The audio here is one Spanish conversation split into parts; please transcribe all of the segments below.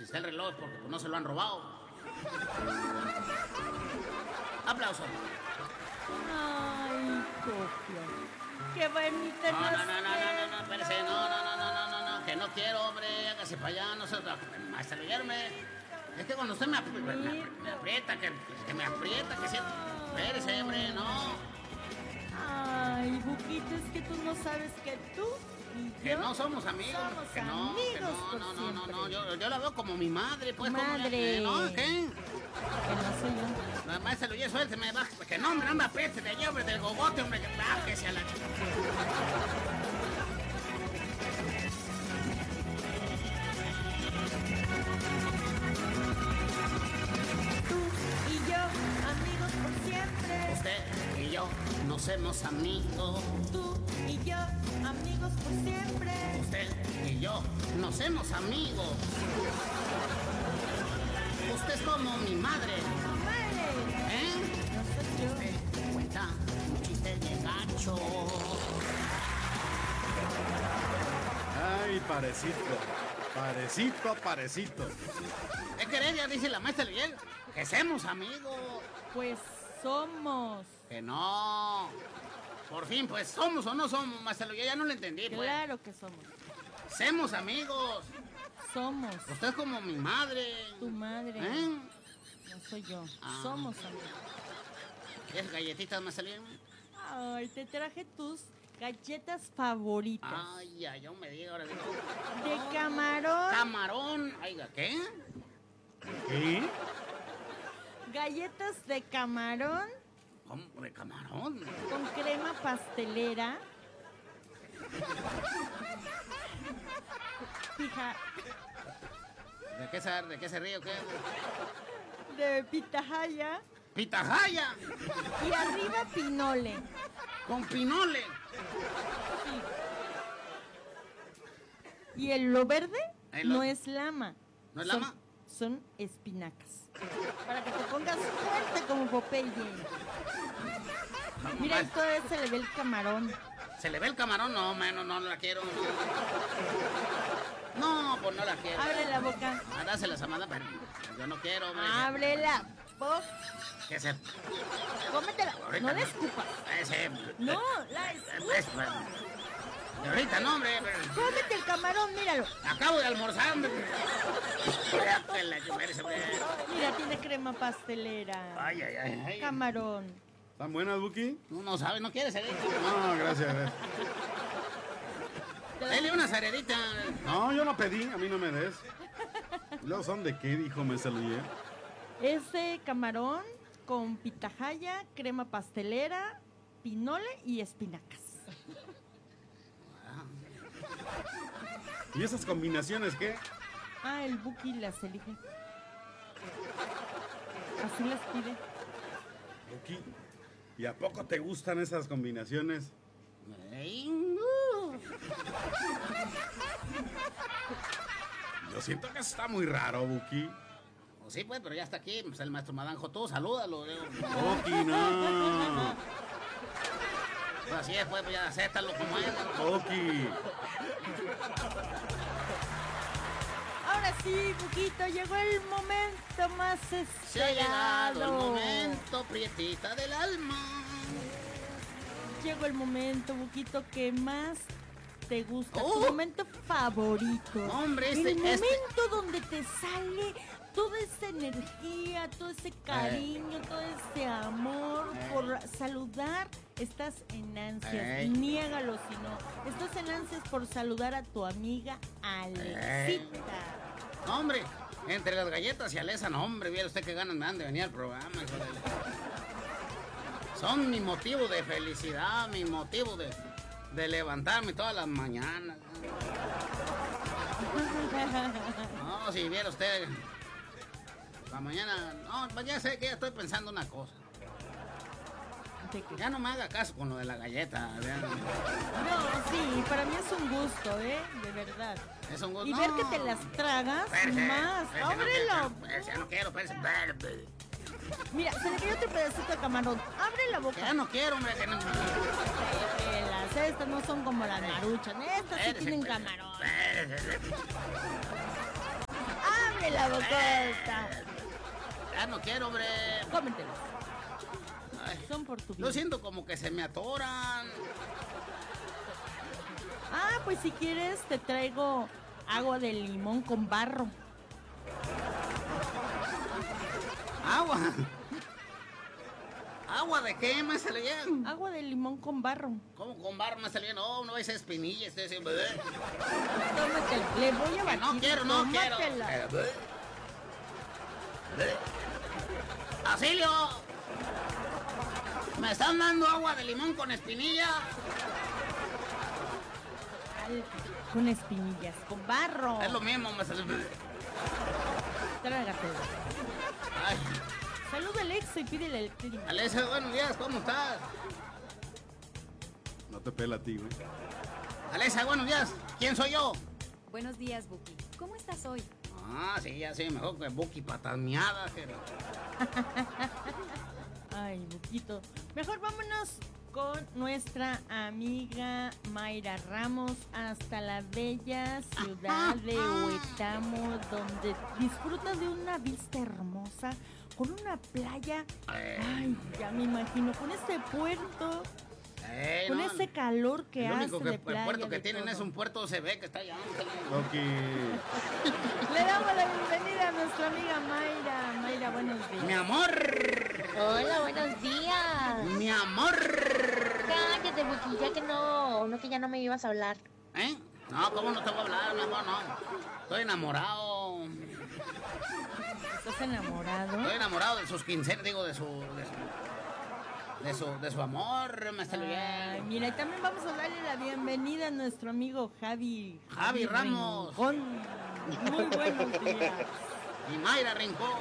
está el reloj porque pues, no se lo han robado. Aplauso. Ay, copia. Qué bonita No, espérese, no, que no quiero, hombre, hágase para allá, no se... Maestra Guillerme, es que cuando usted me aprieta, que me aprieta, que siento... Espérese, hombre, no. Ay, Buquito, es que tú no sabes que tú y yo... Que no somos amigos, somos que no, amigos que no, por no, siempre. yo la veo como mi madre, pues. Madre. Como, ¿no? ¿Qué? Que no soy yo. La maestra Luis, suélteme, baja, que no, hombre, no me apriete de allá, hombre, del gogote, hombre, que bájese a la... Tú y yo, amigos por siempre. Usted y yo no somos amigos. Tú y yo, amigos por siempre. Usted y yo no somos amigos. Usted es como mi madre. Madre, ¿Eh? no soy yo. Usted cuenta un chiste de gacho. Ay, parecito. Es que ella dice la maestra Luis, que somos amigos. Pues somos. Que no. Por fin, pues, ¿somos o no somos, maestra Luis? Ya no lo entendí, pues. Claro que somos. Somos amigos. Somos. Usted es como mi madre. Tu madre. ¿Eh? No soy yo. Ah. Somos amigos. ¿Qué galletitas me salieron? Ay, te traje tus galletas favoritas. Ay, ya, yo me digo ahora. De camarón. Camarón. Oiga, ¿qué? ¿Qué? Galletas de camarón ¿Cómo? ¿De camarón? con crema pastelera. Fija, ¿De qué se ríe o qué? de pitahaya. ¡Pitahaya! Y arriba pinole. ¡Con pinole! Y lo verde ¿El no lo- es lama. ¿No es lama? Son espinacas. Para que te pongas fuerte como Popeye. Mira, ahí todavía se le ve el camarón. ¿Se le ve el camarón? No, menos, no la quiero. No, pues no la quiero. Abre la boca. Dásela a Samantha, pero yo no quiero, hombre. Abre la boca. ¿Qué se...? Cómetela. Ahorita No la escupas. Ese... No, la escupas. De ahorita no, hombre. Cómete el camarón, míralo. Acabo de almorzar, hombre. Mira, tiene crema pastelera. Ay. Camarón. ¿Están buenas, Buki? Tú no sabes, no quieres cereal. No, gracias. Dale una cerealita. No, yo no pedí, a mí no me des. ¿Y luego son de qué, dijo Mesaluye? Ese camarón con pitahaya, crema pastelera, pinole y espinacas. ¿Y esas combinaciones qué? Ah, el Buki las elige. Así las pide. Buki, ¿y a poco te gustan esas combinaciones? Yo siento que está muy raro, Buki. Pues sí, pues, pero ya está aquí. Pues el maestro Madanjo, tú salúdalo. Digo. Buki, no. Pues así es, pues ya acéptalo como es. Buki. Ahora sí, Buquito, llegó el momento más esperado. Se ha llegado el momento, prietita del alma. Llegó el momento, Buquito, que más te gusta. Tu Oh. momento favorito. Hombre, el momento donde te sale toda esa energía, todo ese cariño, todo ese amor por saludar. Estás en ansias, niégalo si no. Estás en ansias por saludar a tu amiga Alexita. Hombre, entre las galletas y Alesa, no, hombre, viera usted qué ganas me dan de venir al programa. Hijo de... Son mi motivo de felicidad, mi motivo de levantarme todas las mañanas. No, si viera usted, la mañana, no, pues ya sé que ya estoy pensando una cosa. Ya no me haga caso con lo de la galleta. ¿Verdad? No, sí, para mí es un gusto, de verdad. Es un gusto. Y ver que te las tragas más. ¡Ábrelo! Ya no quiero, espérese. Mira, se le cayó otro pedacito de camarón. Abre la boca. Ya no quiero, hombre. Que no... Estas no son como las maruchas. Estas sí tienen camarón. ¡Ábreme la bocota! Ya no quiero, hombre. Cómetelos. Ay, Son por tu lo vida. siento como que se me atoran. Ah, pues si quieres te traigo agua de limón con barro. Agua. ¿Agua de qué me salió ya? Agua de limón con barro. ¿Cómo con barro me salió? No, no es espinilla, estoy diciendo. Tómatela. Le voy a Que batir. no quiero, no quiero. tómatela. ¡Auxilio! ¿Me están dando agua de limón con espinilla? Con espinillas, con barro. Es lo mismo, me salió. Trágatelo. Ay, Saluda a Alexa y pídele el clima. Alexa, buenos días, ¿cómo estás? No te pela a ti, güey. Alexa, buenos días, ¿quién soy yo? Buenos días, Buki. ¿Cómo estás hoy? Ah, sí, ya sé, mejor que Buki patas miadas. Ay, Buquito. Mejor vámonos con nuestra amiga Mayra Ramos hasta la bella ciudad de Huetamo, donde disfruta de una vista hermosa, con una playa. Ay, ya me imagino, con este puerto, con No, ese calor que el hace único de el playa. puerto que de tienen todo. es un puerto CB que está allá. Ok. Le damos la bienvenida a nuestra amiga Mayra. Mayra, buenos días. Mi amor, Hola, buenos días. mi amor. Cállate, Buki, ya que que ya no me ibas a hablar. ¿Eh? No, ¿cómo no te voy a hablar, mi amor? No. Estoy enamorado. ¿Estás enamorado? Estoy enamorado de sus quincenas, digo, de su amor, me está Ay, bien. mira, y también vamos a darle la bienvenida a nuestro amigo Javi Ramos. Rincón. Muy buenos días. Y Mayra Rincón.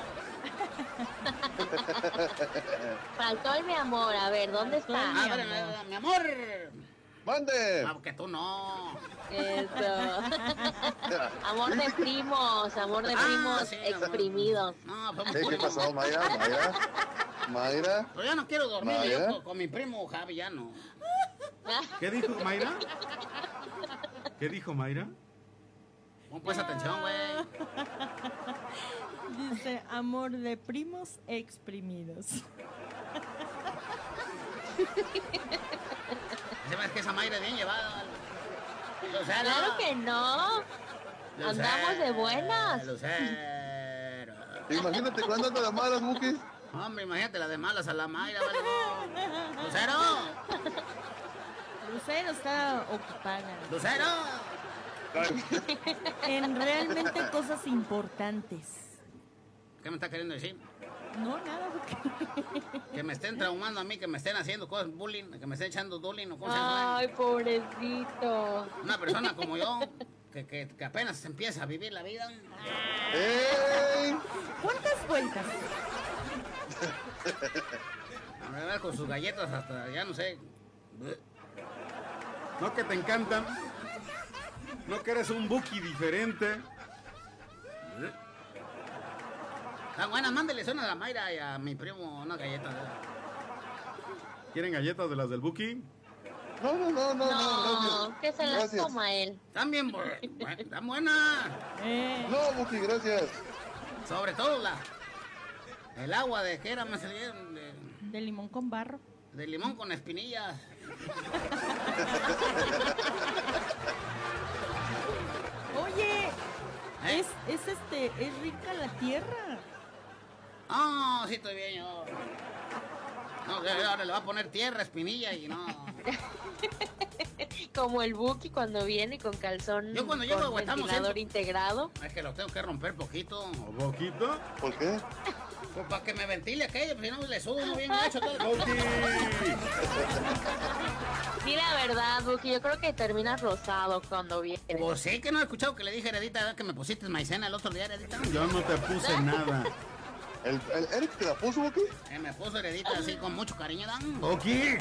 Faltó el mi amor, a ver, ¿dónde está? Mi A ver, amor. mi amor. ¡Mande! Ah, que tú no. Eso. Amor de primos Sí, amor. exprimidos. No, pues, ¿Qué pasó, Mayra? ¿Mayra? ¿Mayra? Pero ya no quiero dormir Mayra. yo con mi primo Javi, ya no. ¿Qué dijo Mayra? ¿Qué dijo Mayra? Pon pues atención, güey. Dice, amor de primos exprimidos. Se ve que esa Mayra es bien llevada. Lucero. Claro que no. Lucero, Andamos de buenas. Lucero. Imagínate cuando ando de malas, Buki. Hombre, imagínate la de malas a la Mayra, vale. Lucero. Lucero está ocupada Lucero. en realmente cosas importantes. ¿Qué me está queriendo decir? No, nada, porque... Que me estén traumando a mí, que me estén haciendo cosas, bullying, que me estén echando bullying o cosas así. Ay, pobrecito. Una persona como yo, que apenas empieza a vivir la vida. ¡Ey! ¿Cuántas vueltas? A ver, con sus galletas hasta, ya no sé. ¿No que te encantan? ¿No que eres un Buki diferente? Están buenas, mándele una a la Mayra y a mi primo unas galletas. ¿Quieren galletas de las del Buki? No, No, gracias. que se las Gracias. coma él. Están bien, están buenas. No, Buki, gracias. Sobre todo el agua de que era, me salieron De limón con barro. de limón con espinillas. Oye, ¿Eh? es rica la tierra. Ah, sí, estoy bien yo. No, ahora le va a poner tierra, espinilla y no. Como el Buki cuando viene con calzón Yo cuando llego a con Huetamo ventilador siento- integrado. Es que lo tengo que romper poquito. ¿O Boquito? ¿Por qué? Pues para que me ventile aquello, pues si no le subo uno bien gacho todo. ¡Buki! Sí, la verdad, Buki, yo creo que termina rosado cuando viene. Pues sí, que no he escuchado que le dije a Heredita ¿verdad? Que me pusiste maicena el otro día, Heredita. Yo no te puse nada. ¿El Eric te la puso, Buki? Me puso Heredita así con mucho cariño, Dan. ¡Buki!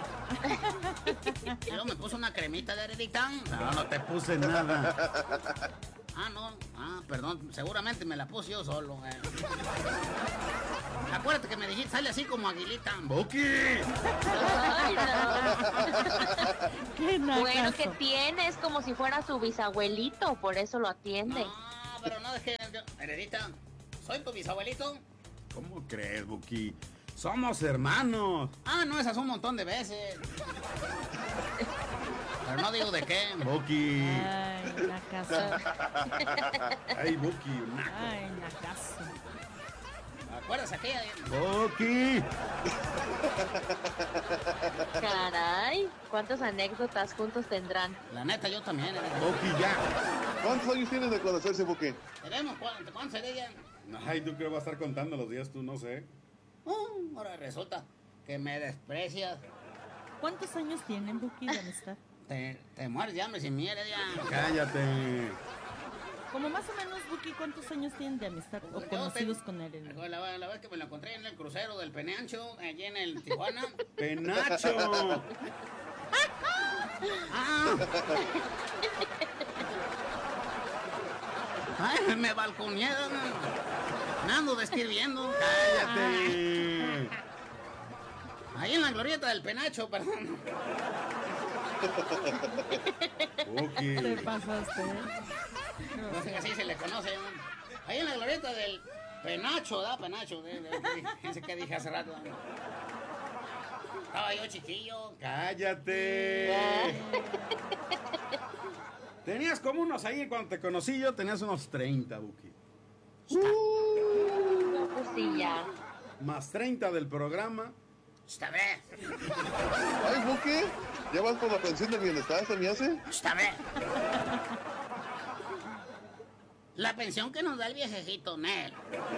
Y luego me puso una cremita de Heredita. No, no te puse nada. Ah, no. Ah, perdón. Seguramente me la puse yo solo. Acuérdate que me dijiste, sale así como aguilita. ¡Buki! Ay, no. Qué Bueno, nacazo. que tiene, es como si fuera su bisabuelito, por eso lo atiende. No, pero no, es que Heredita, soy tu bisabuelito. ¿Cómo crees, Buki? Somos hermanos. Ah, no, esas un montón de veces. Pero no digo de qué. Buki. Ay, la casa. Ay, Buki, naco. Ay, la casa. ¿Acuerdas aquella? Buki. Caray, ¿cuántas anécdotas juntos tendrán? La neta, yo también. Buki, ya. ¿Cuántos años tienes de conocerse, Buki? Tenemos, ¿cuántos sería ya? Ay, ¿tú qué vas a estar contando los días? Tú no sé. Ahora resulta que me desprecias. ¿Cuántos años tienen, Buki, de amistad? Te mueres de hambre sin miel, ya. Cállate. Como más o menos, Buki, ¿cuántos años tienen de amistad o Yo conocidos tengo- con él? La vez que me lo encontré en el crucero del Peneancho, allí en el Tijuana. Penacho. ¡Ah! ¡Ay, me balconearon! Me ando describiendo. Cállate. Ahí en la glorieta del Penacho, perdón. Buki. Te pasaste, No sé, así se le conoce. ¿No? Ahí en la glorieta del Penacho, ¿da? Penacho. Fíjense qué dije hace rato. Estaba yo chiquillo. Cállate. Tenías como unos ahí, cuando te conocí yo, tenías unos 30, Buki. No, pues sí, ya. Más 30 del programa. Esta vez. Ay, Buki, ¿ya vas por la pensión del bienestar, se me hace? Esta vez. La pensión que nos da el viejejito Nel.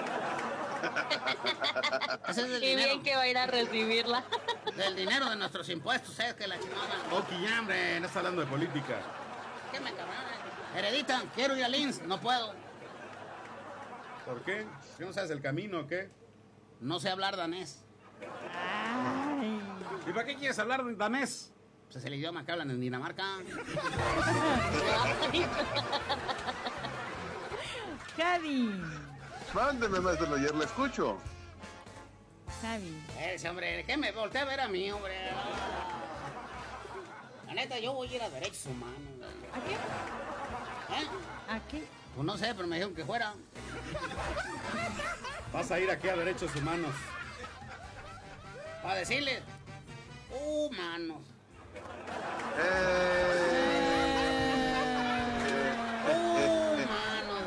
Ese es del Qué dinero, bien que va a ir a recibirla. del dinero de nuestros impuestos, ¿sabes? Que la chingada. Buki, ya, hombre, no está hablando de política. ¿Qué me cabrón? Heredita, quiero ir a Linz, no puedo. ¿Por qué? ¿Si no sabes el camino o qué? No sé hablar danés. Ay. ¿Y para qué quieres hablar de danés? Pues es el idioma que hablan en Dinamarca. Javi. Mándeme, maestro Loyer, la escucho. Javi. Ese hombre, ¿qué me voltea a ver a mí, hombre? La neta, yo voy a ir a derechos humanos. ¿A qué? ¿Eh? ¿A qué? Pues no sé, pero me dijeron que fuera. Vas a ir aquí a Derechos Humanos. Para decirles, humanos. Humanos.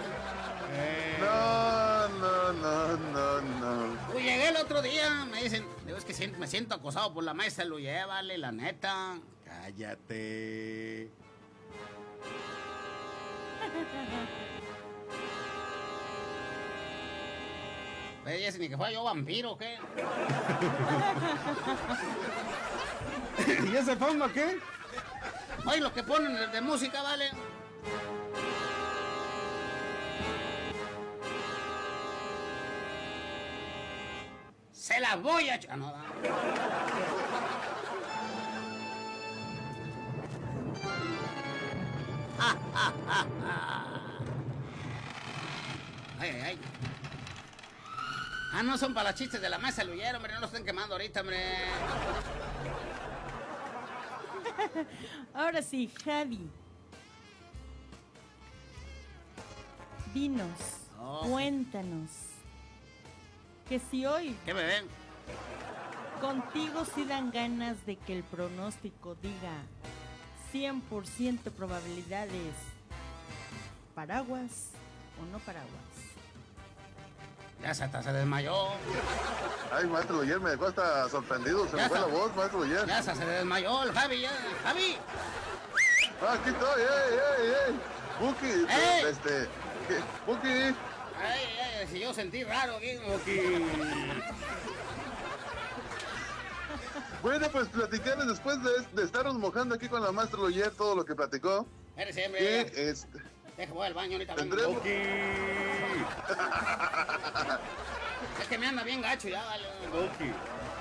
No, no, no, no, no. Pues llegué el otro día, me dicen, digo, es que me siento acosado por la maestra, lo llévale, la neta. Cállate. Ese ni que fuera yo vampiro, ¿qué? ¿Y ese fondo qué? Oye, lo que ponen de música, ¿vale? Se las voy a... Ah, no, da. Ay, ay, ay. Ah, no son para los chistes de la mesa, Luyero, hombre, no los estén quemando ahorita, hombre. Ahora sí, Javi. Dinos, Oh. cuéntanos. Que si hoy ¿Qué me ven? contigo sí dan ganas de que el pronóstico diga 100% probabilidades, paraguas o no paraguas. Ya se hasta se desmayó. Ay, maestro Loyer, me dejó hasta sorprendido. Se Ya me fue la está. voz, maestro Loyer. Ya hasta se desmayó el Javi, ya. ¡Javi! Ah, aquí estoy, ey. Buki, ¡Ey! Buki. Ay, ay, si yo sentí raro aquí. Bueno, pues platicarles después de estarnos mojando aquí con la maestra Loyer todo lo que platicó. Espérese, Que hombre. Deja voy al baño ahorita. vengo. tendremos. Buki. Es que me anda bien gacho ya, vale. Buki.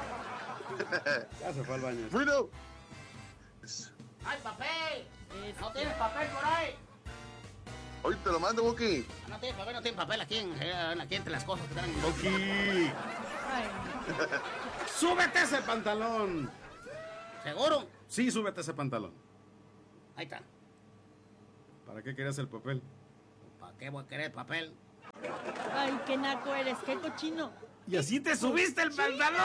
Ya se fue al baño. Bueno, ¡Ay, papel! ¿No tienes papel por ahí? hoy te lo mando, Buki. No tienes papel aquí, aquí entre las cosas que están en... Buki. Ay, ¡Súbete ese pantalón! ¿Seguro? Sí, súbete ese pantalón. Ahí está. ¿Para qué querías el papel? ¿Para qué voy a querer papel? Ay, qué naco eres, qué cochino. ¿Y así te subiste el pantalón?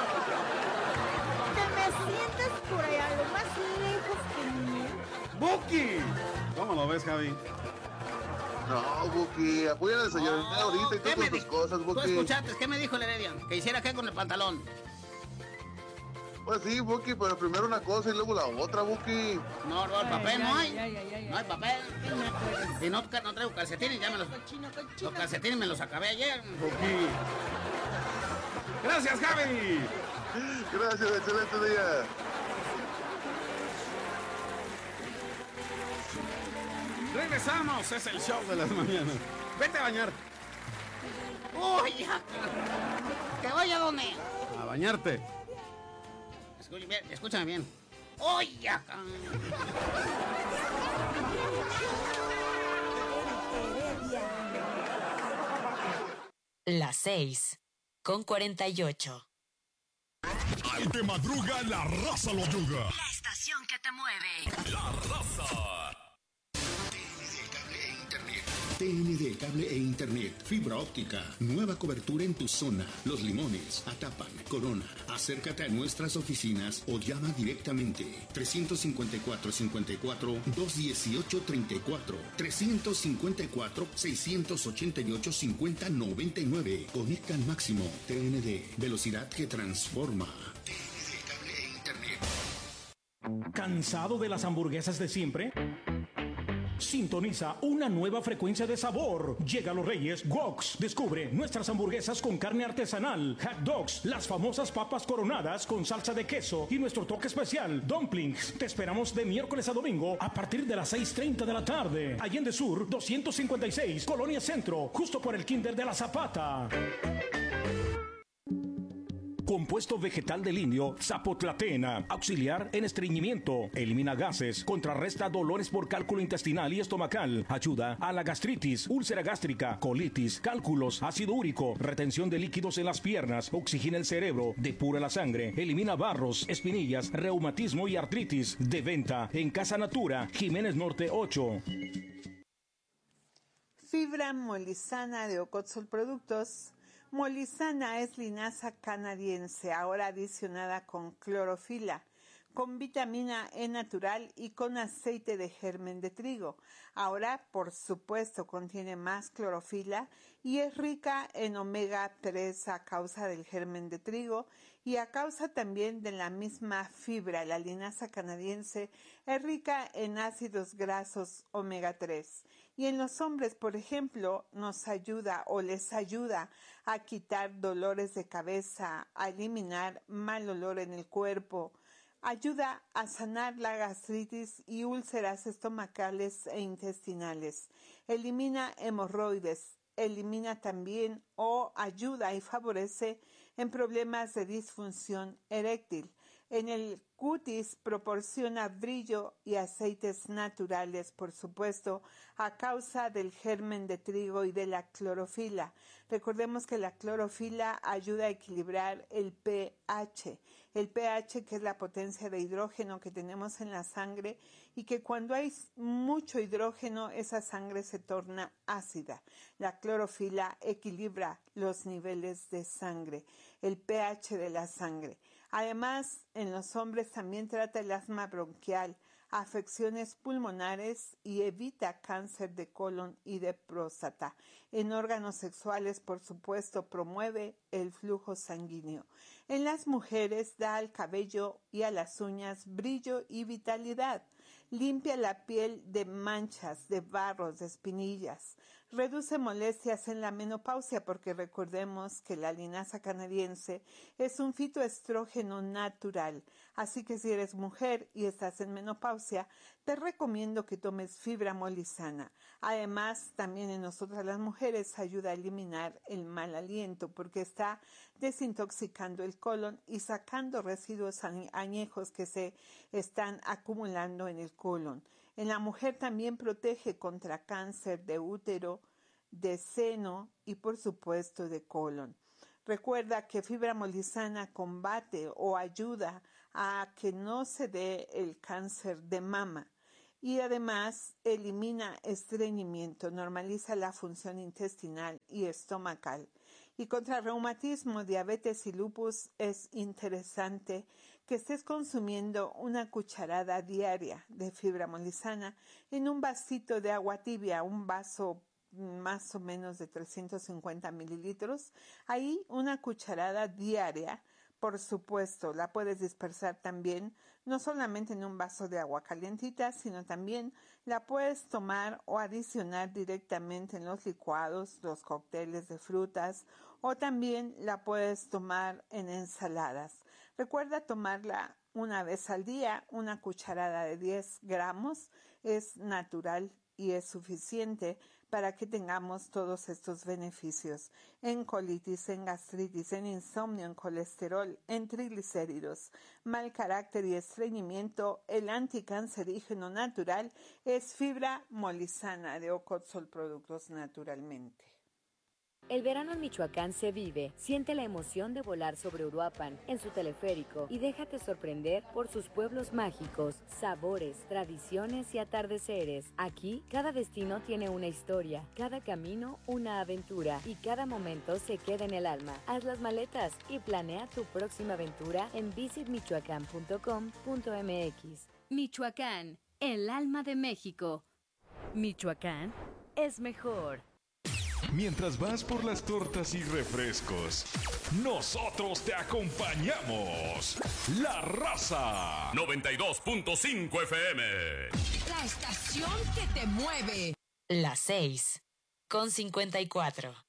Te me sientas por allá, lo más lejos que ni él. ¡Buki! ¿Cómo lo ves, Javi? No, Buki, apoyan a desayunar ahorita y ¿Qué tú me con tus di- cosas, ¿Tú Buki. escuchaste? ¿Qué me dijo el Heredia? Que hiciera qué con el pantalón. Pues sí, Buki, pero primero una cosa y luego la otra, Buki. No, el Ay, papel no hay. ay, No hay papel. Qué naco eres. Y no traigo calcetines, ya me los... Cochino, Los cochino. calcetines me los acabé ayer. Buki. ¡Gracias, Javi! Gracias, excelente día. Regresamos, es el show de las mañanas. Vete a bañar. ¡Uy, ya! ¿Que vaya a dónde? A bañarte. Escúchame bien. ¡Uy, ya! Las 6:48. Al que madruga, la raza lo yuga. La estación que te mueve. La raza. TND Cable e Internet, fibra óptica, nueva cobertura en tu zona. Los Limones, Atapan, Corona. Acércate a nuestras oficinas o llama directamente. 354-54-218-34. 354-688-5099. Conecta al máximo. TND, velocidad que transforma. TND Cable e Internet. ¿Cansado de las hamburguesas de siempre? Sintoniza una nueva frecuencia de sabor. Llega a Los Reyes Woks. Descubre nuestras hamburguesas con carne artesanal, hot dogs, las famosas papas coronadas con salsa de queso y nuestro toque especial, dumplings. Te esperamos de miércoles a domingo a partir de las 6:30 de la tarde. Allende Sur 256, Colonia Centro, justo por el Kinder de la Zapata. Compuesto vegetal del indio Zapotlatena, auxiliar en estreñimiento, elimina gases, contrarresta dolores por cálculo intestinal y estomacal, ayuda a la gastritis, úlcera gástrica, colitis, cálculos, ácido úrico, retención de líquidos en las piernas, oxigena el cerebro, depura la sangre, elimina barros, espinillas, reumatismo y artritis. De venta en Casa Natura, Jiménez Norte 8. Fibra molizana de Ocotzol Productos. Molizana es linaza canadiense, ahora adicionada con clorofila, con vitamina E natural y con aceite de germen de trigo. Ahora, por supuesto, contiene más clorofila y es rica en omega 3 a causa del germen de trigo y a causa también de la misma fibra. La linaza canadiense es rica en ácidos grasos omega 3. Y en los hombres, por ejemplo, nos ayuda o les ayuda a quitar dolores de cabeza, a eliminar mal olor en el cuerpo, ayuda a sanar la gastritis y úlceras estomacales e intestinales, elimina hemorroides, elimina también o ayuda y favorece en problemas de disfunción eréctil. En el cutis proporciona brillo y aceites naturales, por supuesto, a causa del germen de trigo y de la clorofila. Recordemos que la clorofila ayuda a equilibrar el pH. El pH, que es la potencia de hidrógeno que tenemos en la sangre, y que cuando hay mucho hidrógeno, esa sangre se torna ácida. La clorofila equilibra los niveles de sangre, el pH de la sangre. Además, en los hombres también trata el asma bronquial, afecciones pulmonares y evita cáncer de colon y de próstata. En órganos sexuales, por supuesto, promueve el flujo sanguíneo. En las mujeres da al cabello y a las uñas brillo y vitalidad. Limpia la piel de manchas, de barros, de espinillas. Reduce molestias en la menopausia porque recordemos que la linaza canadiense es un fitoestrógeno natural. Así que si eres mujer y estás en menopausia, te recomiendo que tomes fibra molizana. Además, también en nosotras las mujeres ayuda a eliminar el mal aliento porque está desintoxicando el colon y sacando residuos añejos que se están acumulando en el colon. En la mujer también protege contra cáncer de útero, de seno y por supuesto de colon. Recuerda que fibra molizana combate o ayuda a que no se dé el cáncer de mama. y además elimina estreñimiento, normaliza la función intestinal y estomacal. Y contra reumatismo, diabetes y lupus es interesante que estés consumiendo una cucharada diaria de fibra molisana en un vasito de agua tibia, un vaso más o menos de 350 mililitros. Ahí una cucharada diaria. Por supuesto, la puedes dispersar también, no solamente en un vaso de agua calientita, sino también la puedes tomar o adicionar directamente en los licuados, los cócteles de frutas, o también la puedes tomar en ensaladas. Recuerda tomarla una vez al día, una cucharada de 10 gramos, es natural y es suficiente para que tengamos todos estos beneficios en colitis, en gastritis, en insomnio, en colesterol, en triglicéridos, mal carácter y estreñimiento. El anticancerígeno natural es fibra molisana de Ocotzol Productos Naturalmente. El verano en Michoacán se vive. Siente la emoción de volar sobre Uruapan en su teleférico y déjate sorprender por sus pueblos mágicos, sabores, tradiciones y atardeceres. Aquí, cada destino tiene una historia, cada camino una aventura y cada momento se queda en el alma. Haz las maletas y planea tu próxima aventura en visitmichoacán.com.mx. Michoacán, el alma de México. Michoacán es mejor. Mientras vas por las tortas y refrescos, nosotros te acompañamos. La Raza 92.5 FM. La estación que te mueve. Las 6:54.